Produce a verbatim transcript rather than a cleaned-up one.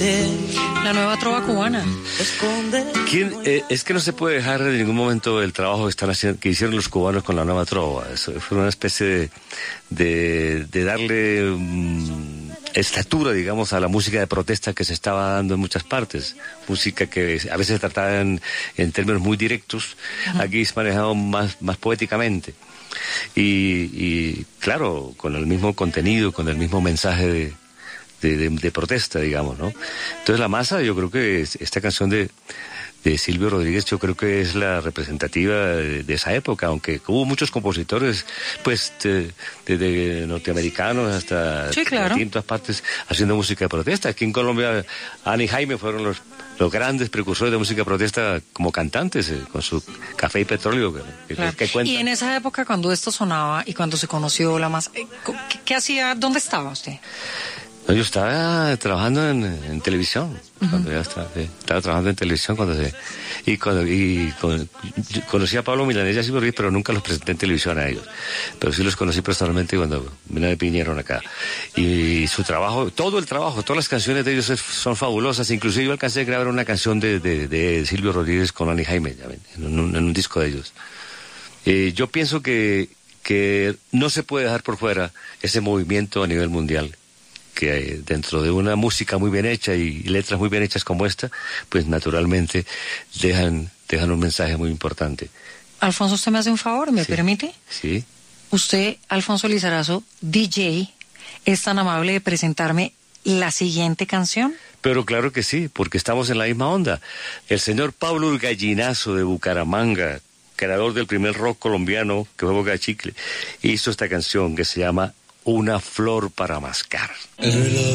La nueva trova cubana. ¿Quién, eh, es que no se puede dejar en ningún momento el trabajo que están haciendo, que hicieron los cubanos con la nueva trova. Eso fue una especie de, de, de darle um, estatura, digamos, a la música de protesta que se estaba dando en muchas partes. Música que a veces se trataba en, en términos muy directos, uh-huh. Aquí es manejado más, más poéticamente. Y, y claro, con el mismo contenido, con el mismo mensaje de, de, de, de protesta, digamos, ¿no? Entonces la masa, yo creo que es, esta canción de, de Silvio Rodríguez, yo creo que es la representativa de, de esa época, aunque hubo muchos compositores, pues, desde norteamericanos hasta sí, claro. en todas partes, haciendo música de protesta. Aquí en Colombia, Ana y Jaime fueron los los grandes precursores de música de protesta como cantantes, eh, con su Café y Petróleo, que, claro. que cuentan. Y en esa época, cuando esto sonaba y cuando se conoció la masa, ¿qué, qué hacía? ¿Dónde estaba usted? No, yo estaba trabajando en, en televisión, uh-huh. cuando ya estaba, sí, estaba trabajando en televisión cuando se, y cuando, y con, conocí a Pablo Milanés y a Silvio Rodríguez, pero nunca los presenté en televisión a ellos, pero sí los conocí personalmente cuando me vinieron acá, y su trabajo, todo el trabajo, todas las canciones de ellos es, son fabulosas, inclusive yo alcancé a grabar una canción de, de, de Silvio Rodríguez con Ana y Jaime, en un, en un disco de ellos. Eh, yo pienso que, que no se puede dejar por fuera ese movimiento a nivel mundial, que dentro de una música muy bien hecha y letras muy bien hechas como esta, pues naturalmente dejan, dejan un mensaje muy importante. Alfonso, usted me hace un favor, ¿me sí. permite? Sí. Usted, Alfonso Lizarazo, D J, es tan amable de presentarme la siguiente canción. Pero claro que sí, porque estamos en la misma onda. El señor Pablo Urgallinazo de Bucaramanga, creador del primer rock colombiano, que fue Boca Chicle, hizo esta canción que se llama Una flor para mascar.